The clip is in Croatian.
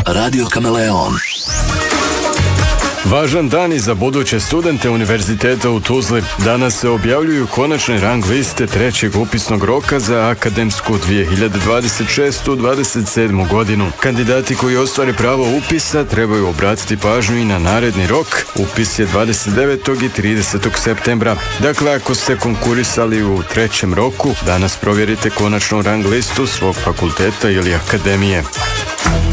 Radio Kameleon. Važan dan i za buduće studente Univerziteta u Tuzli. Danas se objavljuju konačne rang liste trećeg upisnog roka za akademsku 2026-27 godinu. Kandidati koji ostvare pravo upisa trebaju obratiti pažnju i na naredni rok. Upis je 29. i 30. septembra. Dakle, ako ste konkurisali u trećem roku, danas provjerite konačnu rang listu svog fakulteta ili akademije.